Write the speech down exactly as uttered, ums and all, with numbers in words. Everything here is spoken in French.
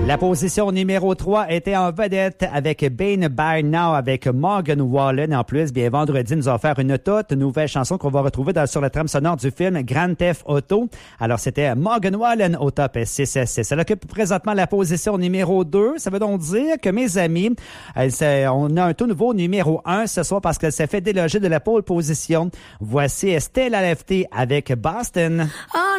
La position numéro trois était en vedette avec Bane by Now avec Morgan Wallen. En plus, bien vendredi, nous a offert une toute nouvelle chanson qu'on va retrouver dans, sur la trame sonore du film Grand Theft Auto. Alors, c'était Morgan Wallen au top six six six. Elle occupe présentement la position numéro deux. Ça veut donc dire que, mes amis, elle, on a un tout nouveau numéro un ce soir parce qu'elle s'est fait déloger de la pole position. Voici Stella Lefty avec Boston. Oh.